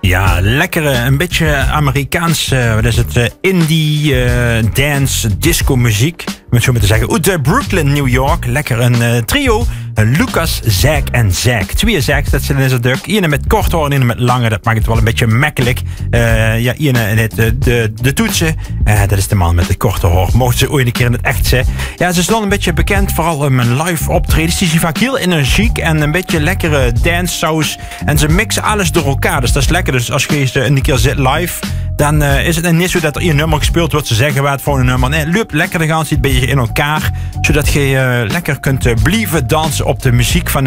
Ja, lekkere, een beetje Amerikaans, indie, dance, disco muziek. Om het zo maar te zeggen. Uit Brooklyn, New York. Lekker een trio. Lucas, Zack en Zack. 2 Zacks, dat zijn in zijn duk. Iene met kort hoor en iene met lange. Dat maakt het wel een beetje makkelijk. Iene de toetsen. Dat is de man met de korte hoor. Mochten ze ooit een keer in het echt zijn. Ja, ze is dan een beetje bekend. Vooral mijn live optredens. Die zijn vaak heel energiek. En een beetje lekkere dance saus. En ze mixen alles door elkaar. Dus dat is lekker. Dus als je ze een keer zit live, dan is het niet zo dat er een nummer gespeeld wordt. Ze zeggen waar het voor een nummer. Nee, loop lekker de gaan. Zit een beetje in elkaar. Zodat je lekker kunt blijven dansen op de muziek van